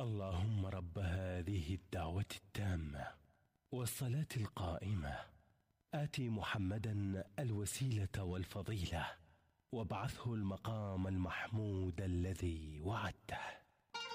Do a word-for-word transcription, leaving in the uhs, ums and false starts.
اللهم رب هذه الدعوة التامة والصلاة القائمة آت محمدا الوسيلة والفضيلة وابعثه المقام المحمود الذي وعدته.